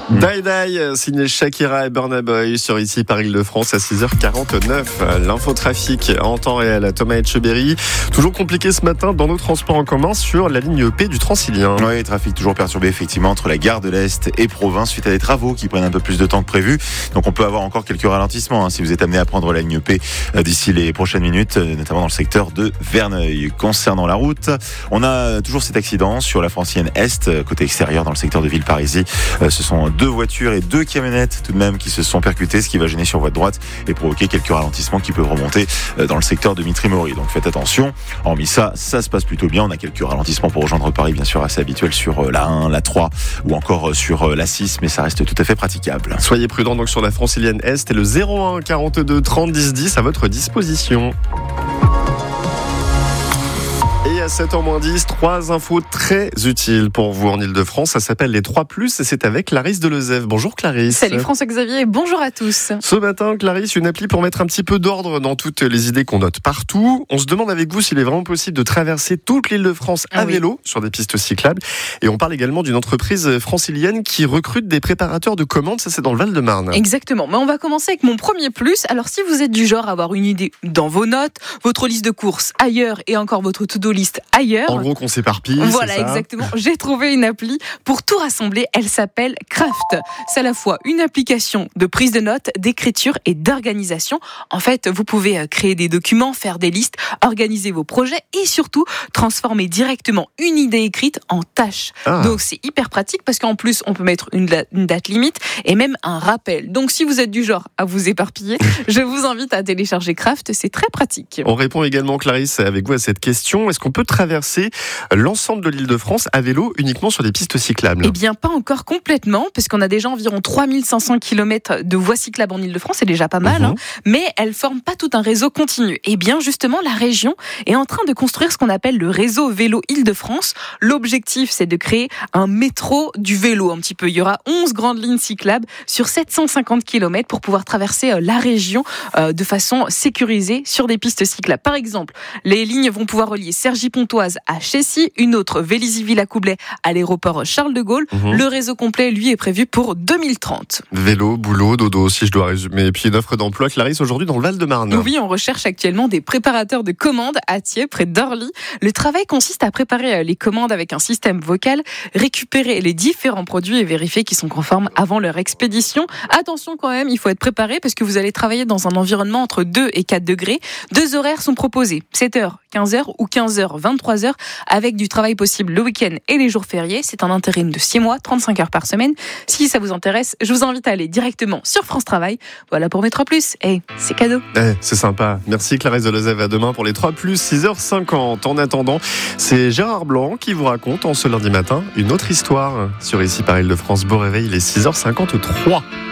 Die Die, signé Shakira et Burna Boy sur ici par Île-de-France à 6h49. L'infotrafic en temps réel à Thomas Etcheberry. Toujours compliqué ce matin dans nos transports en commun sur la ligne P du Transilien. Oui, trafic toujours perturbé effectivement entre la gare de l'Est et Provins suite à des travaux qui prennent un peu plus de temps que prévu. Donc on peut avoir encore quelques ralentissements si vous êtes amené à prendre la ligne P d'ici les prochaines minutes, notamment dans le secteur de Verneuil. Concernant la route, on a toujours cet accident sur la francilienne Est, côté extérieur dans le secteur de Villeparisis. Ce sont 2 voitures et 2 camionnettes tout de même qui se sont percutées, ce qui va gêner sur voie de droite et provoquer quelques ralentissements qui peuvent remonter dans le secteur de Mitry-Mory. Donc faites attention. Hormis ça se passe plutôt bien. On a quelques ralentissements pour rejoindre Paris, bien sûr assez habituels sur la 1, la 3 ou encore sur la 6, mais ça reste tout à fait praticable. Soyez prudents donc sur la francilienne Est et le 01 42 30 10 10 à votre disposition. Et à 7h10, 3 infos très utiles pour vous en Ile-de-France. Ça s'appelle les 3+, et c'est avec Clarisse Delezève. Bonjour Clarisse. Salut François-Xavier, bonjour à tous. Ce matin, Clarisse, une appli pour mettre un petit peu d'ordre dans toutes les idées qu'on note partout. On se demande avec vous s'il est vraiment possible de traverser toute l'Île-de-France à vélo sur des pistes cyclables. Et on parle également d'une entreprise francilienne qui recrute des préparateurs de commandes. Ça, c'est dans le Val-de-Marne. Exactement. Mais on va commencer avec mon premier plus. Alors, si vous êtes du genre à avoir une idée dans vos notes, votre liste de courses ailleurs et encore votre to-do list ailleurs. En gros, qu'on s'éparpille. Voilà, c'est ça. exactement. J'ai trouvé une appli pour tout rassembler. Elle s'appelle Craft. C'est à la fois une application de prise de notes, d'écriture et d'organisation. En fait, vous pouvez créer des documents, faire des listes, organiser vos projets et surtout transformer directement une idée écrite en tâche. Donc, c'est hyper pratique parce qu'en plus, on peut mettre une date limite et même un rappel. Donc, si vous êtes du genre à vous éparpiller, je vous invite à télécharger Craft. C'est très pratique. On répond également, Clarisse, avec vous à cette question. Est-ce qu'on peut traverser l'ensemble de l'Île-de-France à vélo uniquement sur des pistes cyclables? Eh bien, pas encore complètement, parce qu'on a déjà environ 3500 km de voies cyclables en Île-de-France, c'est déjà pas mal, mais elles forment pas tout un réseau continu. Eh bien, justement, la région est en train de construire ce qu'on appelle le réseau vélo Île-de-France. L'objectif, c'est de créer un métro du vélo, un petit peu. Il y aura 11 grandes lignes cyclables sur 750 km pour pouvoir traverser la région de façon sécurisée sur des pistes cyclables. Par exemple, les lignes vont pouvoir relier Cergy-Pontoise à Chessy, une autre Vélizy-Villacoublay à l'aéroport Charles de Gaulle. Le réseau complet, lui, est prévu pour 2030. Vélo, boulot, dodo, si je dois résumer. Et puis une offre d'emploi, Clarisse, aujourd'hui dans le Val-de-Marne. Oui, on recherche actuellement des préparateurs de commandes à Thiers, près d'Orly. Le travail consiste à préparer les commandes avec un système vocal, récupérer les différents produits et vérifier qu'ils sont conformes avant leur expédition. Attention quand même, il faut être préparé parce que vous allez travailler dans un environnement entre 2 et 4 degrés. 2 horaires sont proposés, 7h, 15h ou 15h, 23h, avec du travail possible le week-end et les jours fériés. C'est un intérim de 6 mois, 35 heures par semaine. Si ça vous intéresse, je vous invite à aller directement sur France Travail. Voilà pour mes 3+. C'est cadeau. C'est sympa. Merci Clarisse Delezève. À demain pour les 3+, 6h50. En attendant, c'est Gérard Blanc qui vous raconte en ce lundi matin une autre histoire sur ici par Île-de-France. Beau réveil, il est 6h53.